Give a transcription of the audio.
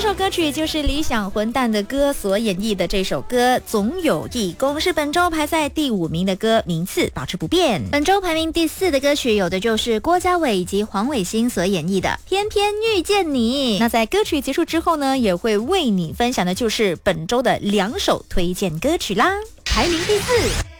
首歌曲就是理想混蛋的歌所演绎的这首歌总有义工，是本周排在第5名的歌，名次保持不变。本周排名第4的歌曲有的就是郭家伟以及黄伟星所演绎的偏偏遇见你。那在歌曲结束之后呢，也会为你分享的就是本周的2首推荐歌曲啦。排名第4，